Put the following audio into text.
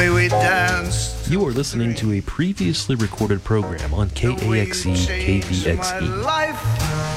way we danced. You are listening to a previously recorded program on KAXE My KVXE. life